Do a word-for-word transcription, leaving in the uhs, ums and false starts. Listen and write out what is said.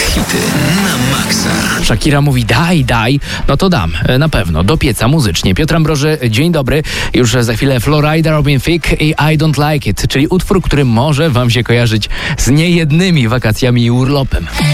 Hity na maksa. Shakira mówi daj, daj, no to dam, na pewno, do pieca muzycznie. Piotr Ambroży, dzień dobry. Już za chwilę Florida, Robin Thicke i I Don't Like It, czyli utwór, który może wam się kojarzyć z niejednymi wakacjami i urlopem.